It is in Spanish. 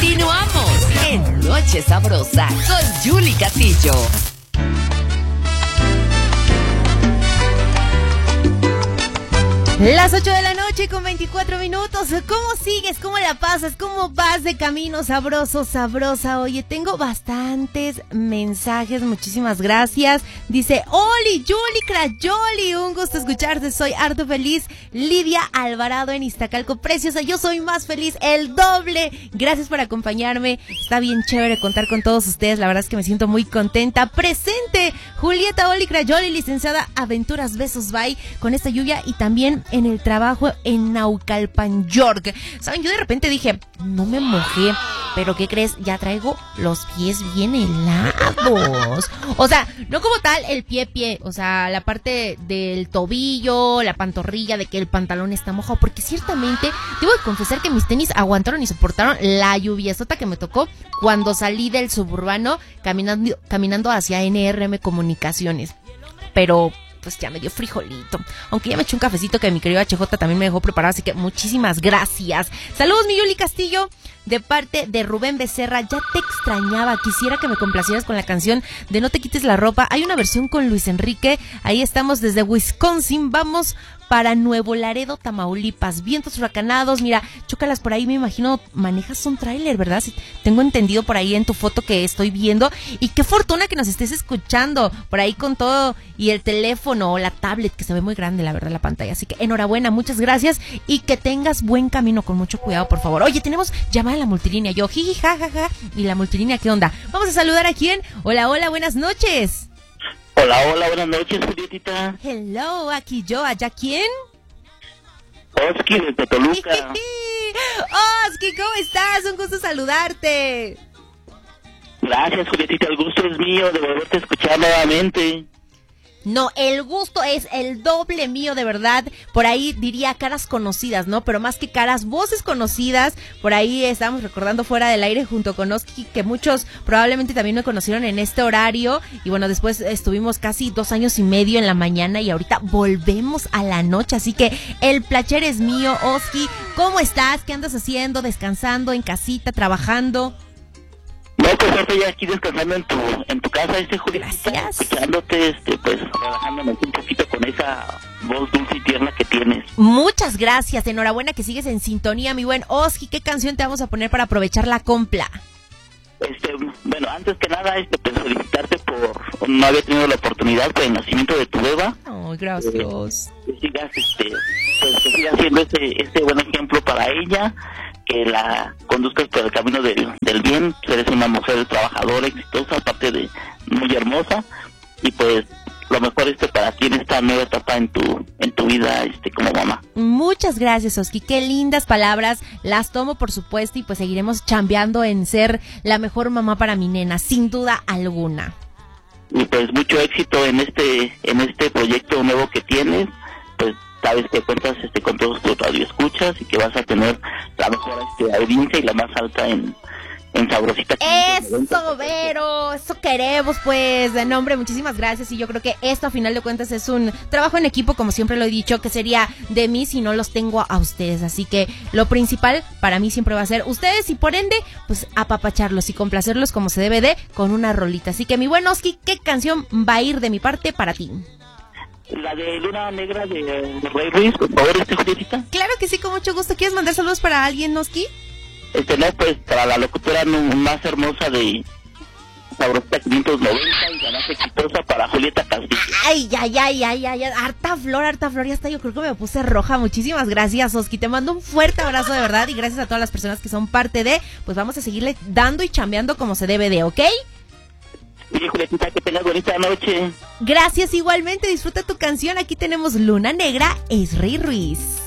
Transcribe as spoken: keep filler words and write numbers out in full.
Continuamos en Noche Sabrosa con Julie Castillo. Las ocho de la noche con veinticuatro minutos. ¿Cómo sigues? ¿Cómo la pasas? ¿Cómo vas de camino sabroso, sabrosa? Oye, tengo bastantes mensajes. Muchísimas gracias. Dice, Oli, Julie, Crayoli, un gusto escucharte. Soy harto feliz. Lidia Alvarado en Iztacalco. Preciosa, yo soy más feliz, el doble. Gracias por acompañarme. Está bien chévere contar con todos ustedes. La verdad es que me siento muy contenta. Presente, Julieta Oli Crayoli, licenciada Aventuras Besos Bye, con esta lluvia y también en el trabajo en Naucalpan, York. Saben, yo de repente dije, no me mojé, pero ¿qué crees? Ya traigo los pies bien helados. O sea, no como tal el pie pie, o sea, la parte del tobillo, la pantorrilla, de que el pantalón está mojado, porque ciertamente debo de confesar que mis tenis aguantaron y soportaron la lluviasota que me tocó cuando salí del suburbano caminando, caminando hacia N R M Comunicaciones. Pero pues ya me dio frijolito, aunque ya me eché un cafecito que mi querido H J también me dejó preparado, así que muchísimas gracias. Saludos, mi Yuli Castillo, de parte de Rubén Becerra. Ya te extrañaba, quisiera que me complacieras con la canción de No te quites la ropa. Hay una versión con Luis Enrique. Ahí estamos desde Wisconsin, vamos para Nuevo Laredo, Tamaulipas. Vientos huracanados, mira, chócalas por ahí, me imagino, manejas un tráiler, ¿verdad? Sí, tengo entendido por ahí en tu foto que estoy viendo. Y qué fortuna que nos estés escuchando por ahí con todo y el teléfono o la tablet, que se ve muy grande, la verdad, la pantalla. Así que enhorabuena, muchas gracias y que tengas buen camino, con mucho cuidado, por favor. Oye, tenemos llamada a la multilínea, yo, jiji, jajaja. ¿Y la multilínea qué onda? Vamos a saludar a quién. Hola, hola, buenas noches. Hola, hola, buenas noches, Julietita. Hello, aquí yo, ¿allá quién? Oski de Toluca. Oski, ¿cómo estás? Un gusto saludarte. Gracias, Julietita, el gusto es mío de volverte a escuchar nuevamente. No, el gusto es el doble mío, de verdad. Por ahí diría caras conocidas, ¿no? Pero más que caras, voces conocidas. Por ahí estamos recordando fuera del aire junto con Oski, que muchos probablemente también me conocieron en este horario. Y bueno, después estuvimos casi dos años y medio en la mañana y ahorita volvemos a la noche. Así que el placer es mío, Oski. ¿Cómo estás? ¿Qué andas haciendo? ¿Descansando? ¿En casita? ¿Trabajando? No, pues estoy aquí descansando en tu en tu casa, este Julietita. Gracias. Escuchándote, este, pues relajándome un poquito con esa voz dulce y tierna que tienes. Muchas gracias, enhorabuena que sigues en sintonía, mi buen Oski. ¿Qué canción te vamos a poner para aprovechar la compla? Este, bueno, antes que nada, este, pues felicitarte por no haber tenido la oportunidad por el nacimiento de tu beba. Oh, gracias. Eh, que sigas, este, pues que sigas siendo ese, ese buen ejemplo para ella, que la conduzcas por el camino del, del bien. Eres una mujer trabajadora, exitosa, aparte de muy hermosa, y pues lo mejor este para ti en esta nueva etapa en tu en tu vida este como mamá. Muchas gracias, Oski, qué lindas palabras, las tomo por supuesto y pues seguiremos chambeando en ser la mejor mamá para mi nena, sin duda alguna. Y pues mucho éxito en este en este proyecto nuevo que tienes, pues sabes que cuentas este con todos tus radioescuchas y que vas a tener la mejor este audiencia y la más alta en en Sabrosita. Eso, Vero, eso queremos, pues, de nombre, muchísimas gracias. Y yo creo que esto a final de cuentas es un trabajo en equipo, como siempre lo he dicho, que sería de mí si no los tengo a ustedes. Así que lo principal para mí siempre va a ser ustedes y por ende, pues apapacharlos y complacerlos como se debe de con una rolita. Así que mi buen Oski, ¿qué canción va a ir de mi parte para ti? La de Luna Negra de Rey Ruiz, por favor, este Julietita. Claro que sí, con mucho gusto. ¿Quieres mandar saludos para alguien, Oski? Este, no, pues, para la locutora más hermosa de Sabrosita quinientos noventa y la más exitosa para Julieta Castillo. Ay, ay, ay, ay, ay, harta flor, harta flor, ya está, yo creo que me puse roja. Muchísimas gracias, Oski, te mando un fuerte abrazo de verdad y gracias a todas las personas que son parte de, pues vamos a seguirle dando y chambeando como se debe de, ¿ok? Sí, Julietita, que tengas bonita noche. Gracias igualmente, disfruta tu canción, aquí tenemos Luna Negra, es Rey Ruiz.